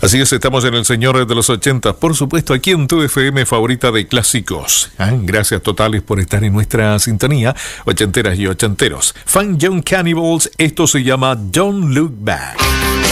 Así es, estamos en el Señor de los 80, por supuesto, aquí en tu FM favorita de clásicos. Gracias totales por estar en nuestra sintonía, ochenteras y ochenteros. Fun Young Cannibals, esto se llama Don't Look Back.